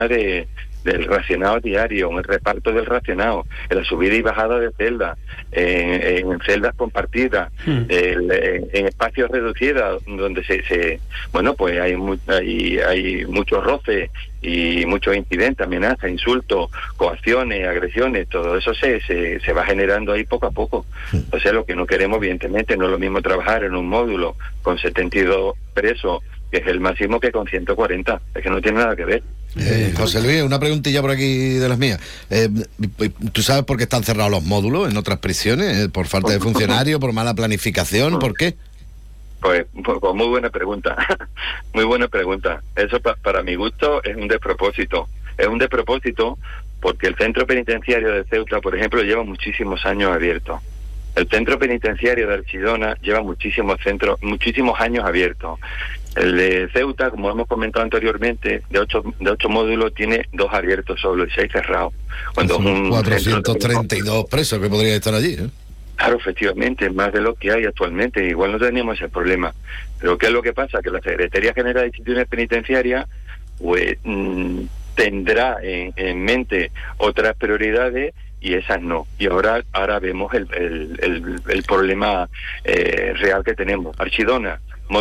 del racionado diario, en el reparto del racionado, en la subida y bajada de celdas, en celdas compartidas, en espacios reducidos donde pues hay muchos roces y muchos incidentes, amenazas, insultos, coacciones, agresiones, todo eso se va generando ahí poco a poco. O sea, lo que no queremos, evidentemente, no es lo mismo trabajar en un módulo con 72 presos, que es el máximo, que con 140, es que no tiene nada que ver. José Luis, una preguntilla por aquí de las mías. ¿Tú sabes por qué están cerrados los módulos en otras prisiones? ¿Por falta de funcionarios, por mala planificación? ¿Por qué? Pues muy buena pregunta. Muy buena pregunta. Eso para mi gusto es un despropósito. Es un despropósito porque el centro penitenciario de Ceuta, por ejemplo, lleva muchísimos años abierto. El centro penitenciario de Archidona lleva muchísimos años abierto. El de Ceuta, como hemos comentado anteriormente, de 8 módulos, tiene 2 abiertos solo y 6 cerrados. Cuando son 432 presos que podrían estar allí, ¿eh? Claro, efectivamente, más de lo que hay actualmente. Igual no tenemos ese problema. Pero ¿qué es lo que pasa? Que la Secretaría General de Instituciones Penitenciarias pues tendrá en mente otras prioridades y esas no. Y ahora vemos el problema real que tenemos. Archidona,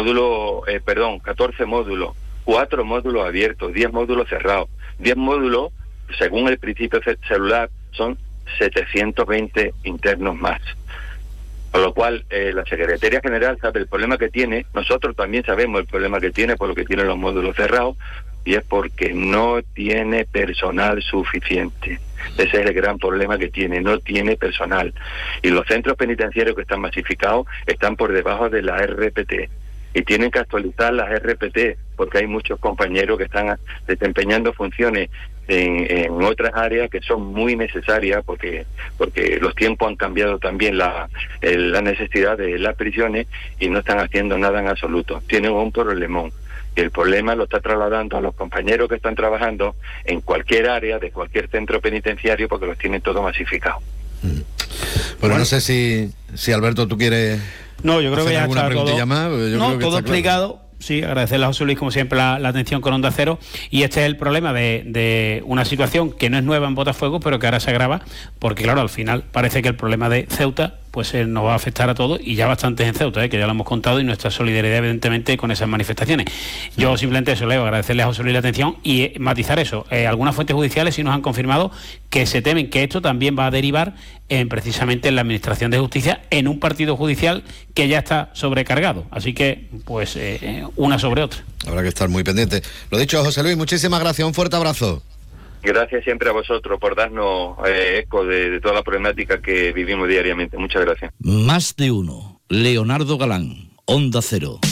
14 módulos, 4 módulos abiertos, 10 módulos cerrados. 10 módulos, según el principio celular, son 720 internos más. Con lo cual, la Secretaría General sabe el problema que tiene, nosotros también sabemos el problema que tiene por lo que tienen los módulos cerrados, y es porque no tiene personal suficiente. Ese es el gran problema que tiene, no tiene personal. Y los centros penitenciarios que están masificados están por debajo de la RPT. Y tienen que actualizar las RPT, porque hay muchos compañeros que están desempeñando funciones en otras áreas que son muy necesarias, porque los tiempos han cambiado también la necesidad de las prisiones y no están haciendo nada en absoluto. Tienen un problemón. Y el problema lo está trasladando a los compañeros que están trabajando en cualquier área de cualquier centro penitenciario, porque los tienen todo masificado. Bueno, no sé si Alberto, tú quieres... No, yo creo que ya está todo explicado. Claro. Sí, agradecerle a José Luis, como siempre, la atención con Onda Cero. Y este es el problema de una situación que no es nueva en Botafuego, pero que ahora se agrava, porque claro, al final parece que el problema de Ceuta pues nos va a afectar a todos, y ya bastantes en Ceuta, que ya lo hemos contado, y nuestra solidaridad evidentemente con esas manifestaciones. Yo simplemente eso, Leo, agradecerle a José Luis la atención y matizar eso. Algunas fuentes judiciales sí nos han confirmado que se temen que esto también va a derivar precisamente en la Administración de Justicia, en un partido judicial que ya está sobrecargado. Así que, pues, una sobre otra. Habrá que estar muy pendiente. Lo dicho, José Luis, muchísimas gracias, un fuerte abrazo. Gracias siempre a vosotros por darnos eco de toda la problemática que vivimos diariamente. Muchas gracias. Más de uno. Leonardo Galán, Onda Cero.